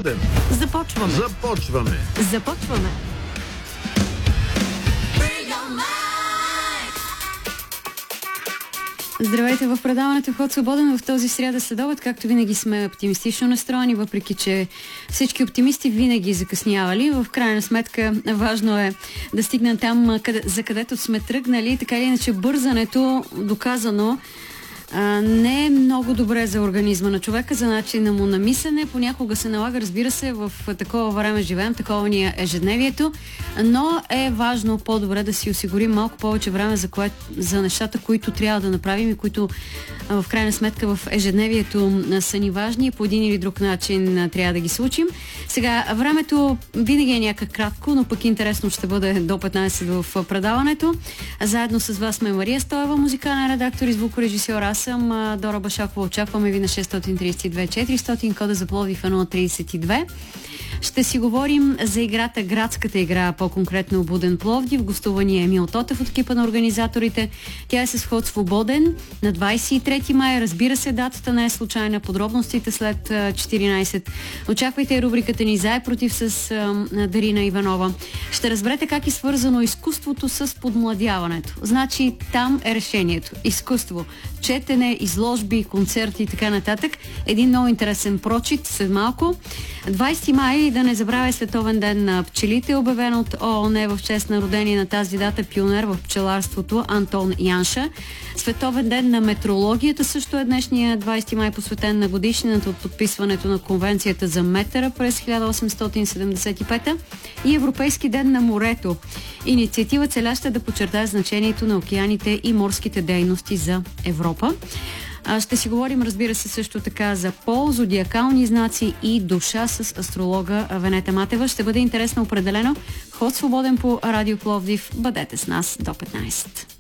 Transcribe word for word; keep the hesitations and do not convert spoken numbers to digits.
свободен. Започваме. Започваме. Започваме. Здравейте в предаването Ход свободен в този сряда следобед. Както винаги сме оптимистично настроени, въпреки че всички оптимисти винаги закъснявали. В крайна сметка важно е да стигнем там, къде, за където сме тръгнали. Така или иначе бързането, доказано, не е много добре за организма на човека, за начина му на мислене. Понякога се налага, разбира се, в такова време живеем, такова ни е ежедневието, но е важно по-добре да си осигурим малко повече време за, кое, за нещата, които трябва да направим и които в крайна сметка в ежедневието са ни важни и по един или друг начин трябва да ги случим. Сега, времето винаги е някак кратко, но пък интересно ще бъде до петнайсет в предаването. Заедно с вас сме Мария Стоева, музикален редактор и звукорежисьор. Аз съм Дора Башакова. Очакваме ви на шест три две четиристотин, кода за Пловдив е нула трийсет и две. Ще си говорим за играта, градската игра, по-конкретно Буден Пловдив. Гостувани е Емил Тотев от екипа на организаторите. Тя е с ход свободен на двайсет и трети май. Разбира се, датата не е случайна. Подробностите след четиринайсет. Очаквайте рубриката ни За и против с а, Дарина Иванова. Ще разберете как е свързано изкуството с подмладяването. Значи там е решението. Изкуство. Четене, изложби, концерти и така нататък. Един много интересен прочит след малко. двайсети май, да не забравя, Световен ден на пчелите, обявен от ООН в чест на родения на тази дата пионер в пчеларството Антон Янша. Световен ден на метрологията също е днешния двайсети май, посветен на годишнината от подписването на Конвенцията за метъра през хиляда осемстотин седемдесет и пета и Европейски ден на морето. Инициатива, целяща да подчертае значението на океаните и морските дейности за Европа. Ще си говорим, разбира се, също така за пол, зодиакални знаци и душа с астролога Венета Матева. Ще бъде интересно определено. Ход свободен по Радио Пловдив. Бъдете с нас до петнайсет.